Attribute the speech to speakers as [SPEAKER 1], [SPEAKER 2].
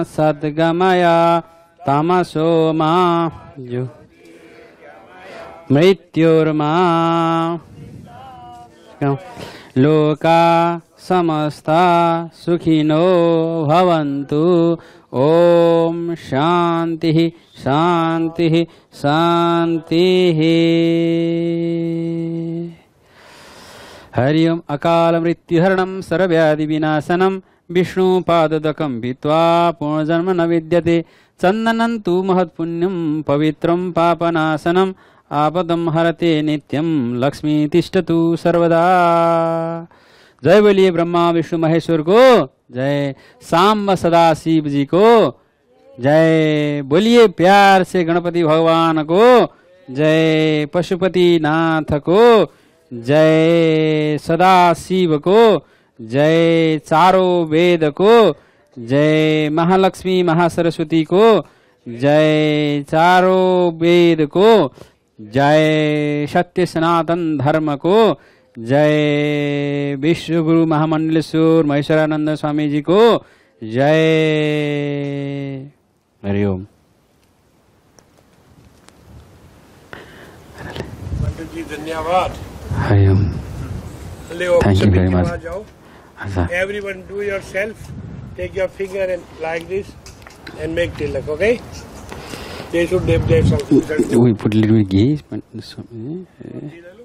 [SPEAKER 1] सद्गमय तमसो मा मृत्युर्मा लोका समस्ता सुखिनो भवन्तु। ओम शांति शांति शांति। हरि ओम। अकाल मृत्युहरणं सर्वव्याधि विनाशनं विष्णुपादोदकं भित्वा पुनर्जन्म न विद्यते। चन्दनं तु महत्पुण्यं पवित्रं पापनाशनं आपदं हरते नित्यं लक्ष्मी तिष्ठतु सर्वदा। जय बोलिए ब्रह्मा विष्णु महेश्वर को जय, सांब सदा शिव जी को जय। बोलिए प्यार से गणपति भगवान को जय, पशुपति नाथ को जय, सदा शिव को जय, चारों वेद को जय, महालक्ष्मी महासरस्वती को जय, चारों वेद को जय, सत्य सनातन धर्म को जय, विश्व गुरु महामंडलेश्वर महेश्वरानंद स्वामी जी को जय। हरिओम।
[SPEAKER 2] जी धन्यवाद।
[SPEAKER 1] Hariom. Thank you very much.
[SPEAKER 2] Everyone do yourself. Take your finger and like this and make tilak. Okay? They should have something.
[SPEAKER 1] We put a little ghee.